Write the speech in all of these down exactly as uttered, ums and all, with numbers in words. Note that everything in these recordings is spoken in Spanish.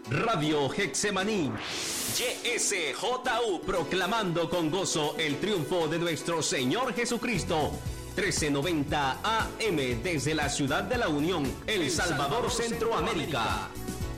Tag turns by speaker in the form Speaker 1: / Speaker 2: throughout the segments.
Speaker 1: Radio Getsemaní, Y S J U, proclamando con gozo el triunfo de nuestro Señor Jesucristo. trece noventa A M desde la ciudad de la Unión, El Salvador, Centroamérica.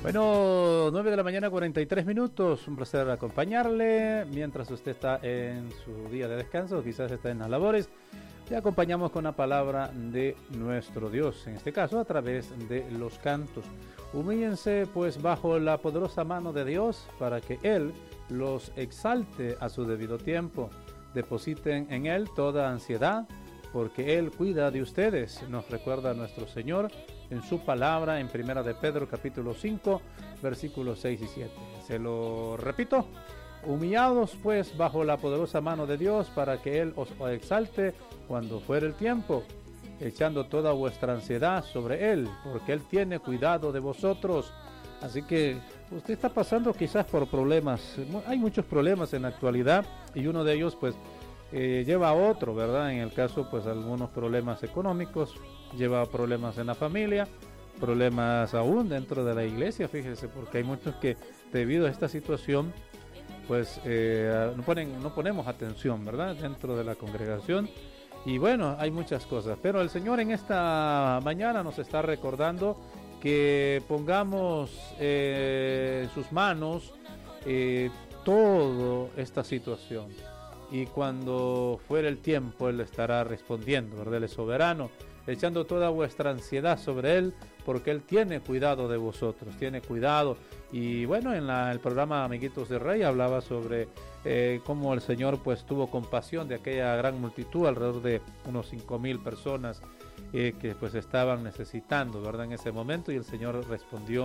Speaker 2: Bueno, nueve de la mañana, cuarenta y tres minutos. Un placer acompañarle mientras usted está en su día de descanso, quizás está en las labores. Le acompañamos con la palabra de nuestro Dios, en este caso a través de los cantos. Humíllense pues bajo la poderosa mano de Dios para que Él los exalte a su debido tiempo. Depositen en Él toda ansiedad, porque Él cuida de ustedes, nos recuerda nuestro Señor en su palabra en Primera de Pedro capítulo cinco, versículos seis y siete. Se lo repito, humillados pues bajo la poderosa mano de Dios para que Él os exalte cuando fuere el tiempo, echando toda vuestra ansiedad sobre Él, porque Él tiene cuidado de vosotros. Así que usted está pasando quizás por problemas, hay muchos problemas en la actualidad y uno de ellos pues Eh, lleva a otro, ¿verdad? En el caso, pues, algunos problemas económicos, lleva problemas en la familia, problemas aún dentro de la iglesia, fíjese, porque hay muchos que, debido a esta situación, pues, eh, no ponen, no ponemos atención, ¿verdad? Dentro de la congregación, y bueno, hay muchas cosas, pero el Señor en esta mañana nos está recordando que pongamos eh, en sus manos eh, toda esta situación. Y cuando fuere el tiempo, Él estará respondiendo, ¿verdad? Él es soberano, echando toda vuestra ansiedad sobre Él, porque Él tiene cuidado de vosotros, tiene cuidado. Y bueno, en la, el programa Amiguitos de Rey hablaba sobre eh, cómo el Señor pues tuvo compasión de aquella gran multitud, alrededor de unos cinco mil personas eh, que pues estaban necesitando, ¿verdad? En ese momento, y el Señor respondió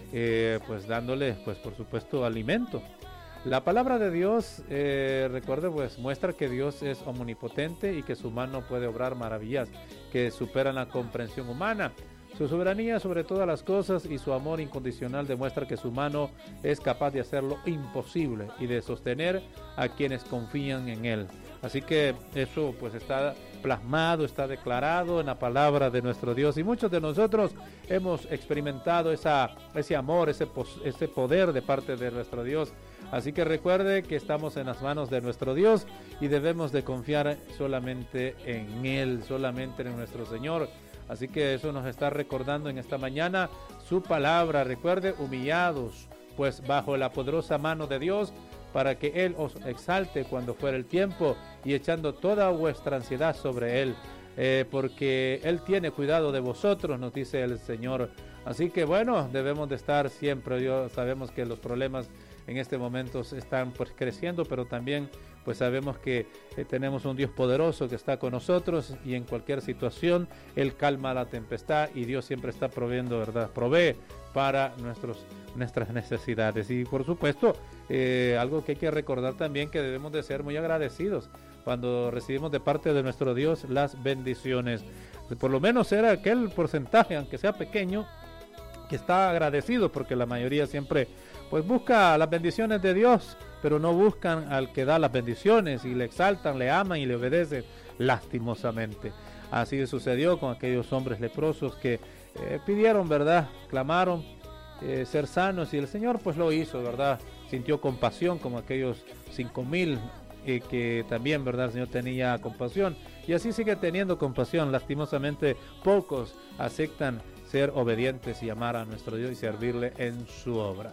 Speaker 2: eh, pues dándoles pues por supuesto alimento. La palabra de Dios, eh, recuerde, pues muestra que Dios es omnipotente y que su mano puede obrar maravillas que superan la comprensión humana. Su soberanía sobre todas las cosas y su amor incondicional demuestra que su mano es capaz de hacer lo imposible y de sostener a quienes confían en Él. Así que eso pues está plasmado, está declarado en la palabra de nuestro Dios, y muchos de nosotros hemos experimentado esa, ese amor, ese, ese poder de parte de nuestro Dios. Así que recuerde que estamos en las manos de nuestro Dios y debemos de confiar solamente en Él, solamente en nuestro Señor. Así que eso nos está recordando en esta mañana su palabra. Recuerde, humillados pues bajo la poderosa mano de Dios para que Él os exalte cuando fuera el tiempo, y echando toda vuestra ansiedad sobre Él, eh, porque Él tiene cuidado de vosotros, nos dice el Señor. Así que bueno, debemos de estar siempre, Dios, sabemos que los problemas en este momento están pues creciendo, pero también pues sabemos que eh, tenemos un Dios poderoso que está con nosotros, y en cualquier situación Él calma la tempestad, y Dios siempre está proveyendo, ¿verdad? Provee para nuestros, nuestras necesidades. Y por supuesto, eh, algo que hay que recordar también, que debemos de ser muy agradecidos cuando recibimos de parte de nuestro Dios las bendiciones. Por lo menos era aquel porcentaje, aunque sea pequeño, que está agradecido, porque la mayoría siempre pues busca las bendiciones de Dios, pero no buscan al que da las bendiciones, y le exaltan, le aman y le obedecen lastimosamente. Así sucedió con aquellos hombres leprosos que eh, pidieron, ¿verdad? Clamaron eh, ser sanos, y el Señor pues lo hizo, ¿verdad? Sintió compasión como aquellos cinco mil eh, que también, ¿verdad? El Señor tenía compasión, y así sigue teniendo compasión. Lastimosamente pocos aceptan ser obedientes y amar a nuestro Dios y servirle en su obra.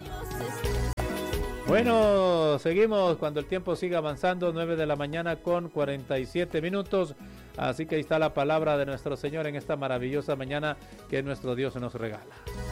Speaker 2: Bueno, seguimos cuando el tiempo siga avanzando, nueve de la mañana con cuarenta y siete minutos. Así que ahí está la palabra de nuestro Señor en esta maravillosa mañana que nuestro Dios nos regala.